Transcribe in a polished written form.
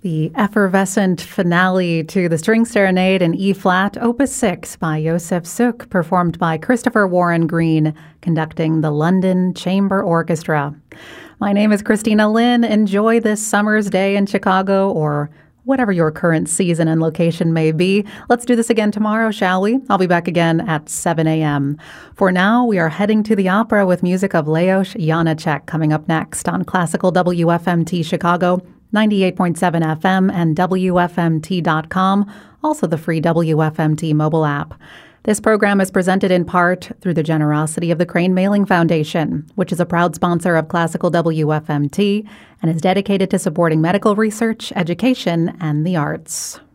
The effervescent finale to the String Serenade in E-flat, Opus 6 by Josef Suk, performed by Christopher Warren Green, conducting the London Chamber Orchestra. My name is Christina Lynn. Enjoy this summer's day in Chicago, or whatever your current season and location may be. Let's do this again tomorrow, shall we? I'll be back again at 7 a.m. For now, we are heading to the opera with music of Leos Janáček coming up next on Classical WFMT Chicago, 98.7 FM and WFMT.com, also the free WFMT mobile app. This program is presented in part through the generosity of the Crane Mailing Foundation, which is a proud sponsor of Classical WFMT and is dedicated to supporting medical research, education, and the arts.